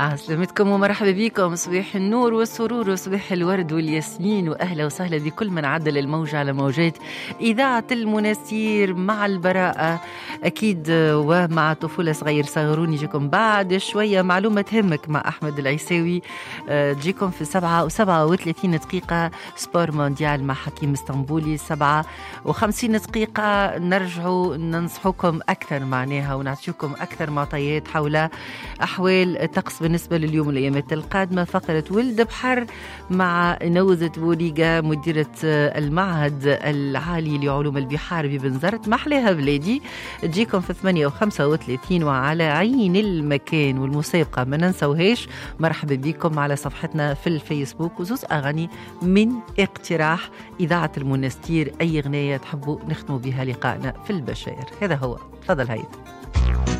عسلامتكم ومرحبا بكم. صباح النور والسرور وصباح الورد والياسمين، وأهلا وسهلا بكل من عدل الموجة على موجات إذاعة المنستير مع البراءة أكيد، ومع طفولة صغير صغروني. جيكم بعد شوية معلومة تهمك مع أحمد العيساوي، تجيكم في 7:37 دقيقة سبور مونديال مع حكيم اسطنبولي. 57 دقيقة نرجعوا ننصحوكم أكثر معناها ونعطيكم أكثر معطيات حول أحوال الطقس بالنسبة لليوم والأيامات القادمة. فقرة ولد بحر مع نوزة بوريقة مديرة المعهد العالي لعلوم البحار ببنزرت محلاها بلادي، تجيكم في 8:35 وعلى عين المكان. والمسابقة ما ننسوهاش، مرحبا بكم على صفحتنا في الفيسبوك، وزوز أغاني من اقتراح إذاعة المنستير، أي غنية تحبوا نختموا بها لقائنا في البشائر. هذا هو، تفضل هيدا.